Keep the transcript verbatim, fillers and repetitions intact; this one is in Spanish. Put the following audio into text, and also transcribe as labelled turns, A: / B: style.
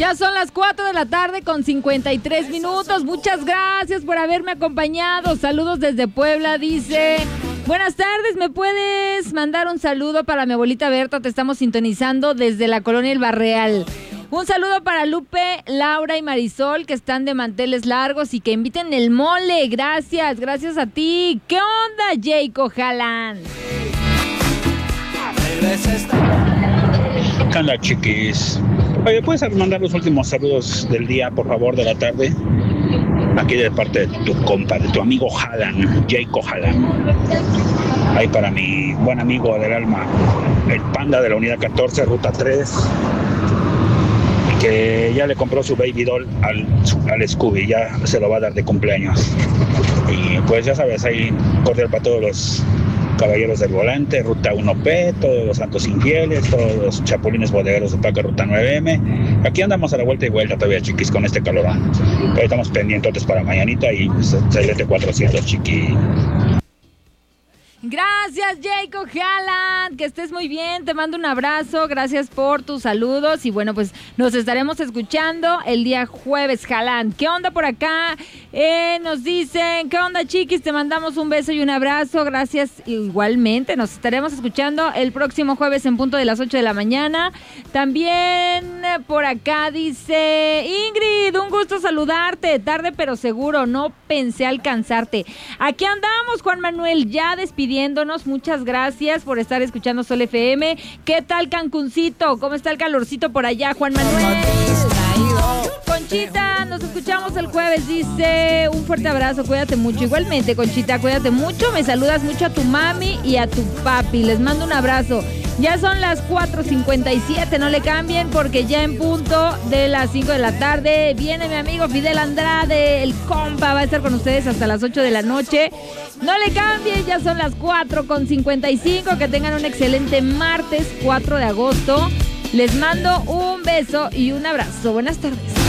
A: Ya son las cuatro de la tarde con cincuenta y tres minutos. Muchas gracias por haberme acompañado. Saludos desde Puebla, dice. Buenas tardes, ¿me puedes mandar un saludo para mi abuelita Berta? Te estamos sintonizando desde la colonia El Barreal. Un saludo para Lupe, Laura y Marisol, que están de manteles largos y que inviten el mole. Gracias, gracias a ti. ¿Qué onda, Jayco Jalan?
B: ¿Qué onda, chiquis? Oye, ¿puedes mandar los últimos saludos del día, por favor, de la tarde? Aquí de parte de tu compa, de tu amigo Jalan, Jayco Jalan. Ahí para mi buen amigo del alma, el panda de la unidad catorce, ruta tres, que ya le compró su baby doll al, al Scooby, ya se lo va a dar de cumpleaños. Y pues ya sabes, ahí cordial para todos los caballeros del volante, ruta uno P, todos los santos infieles, todos los chapulines bodegueros de Paca, ruta nueve eme. Aquí andamos a la vuelta y vuelta todavía, chiquis, con este calorón. Pero estamos pendientes para mañanita y Celeste cuatrocientos, chiqui.
A: Gracias, Jayco Jalan, que estés muy bien, te mando un abrazo, gracias por tus saludos y bueno, pues nos estaremos escuchando el día jueves, Jalan. ¿Qué onda por acá? Eh, nos dicen, ¿qué onda, chiquis? Te mandamos un beso y un abrazo, gracias igualmente, nos estaremos escuchando el próximo jueves en punto de las ocho de la mañana. También por acá dice, Ingrid, un gusto saludarte, tarde pero seguro, no pensé alcanzarte. Aquí andamos, Juan Manuel, ya despidiendo. Muchas gracias por estar escuchando Sol F M. ¿Qué tal Cancuncito? ¿Cómo está el calorcito por allá, Juan Manuel? Conchita, nos escuchamos el jueves, dice, un fuerte abrazo, cuídate mucho. Igualmente, Conchita, cuídate mucho, me saludas mucho a tu mami y a tu papi, les mando un abrazo. Ya son las cuatro cincuenta y siete, no le cambien porque ya en punto de las cinco de la tarde viene mi amigo Fidel Andrade, el compa, va a estar con ustedes hasta las ocho de la noche. No le cambien, ya son las cuatro con cincuenta y cinco, que tengan un excelente martes cuatro de agosto. Les mando un beso y un abrazo. Buenas tardes.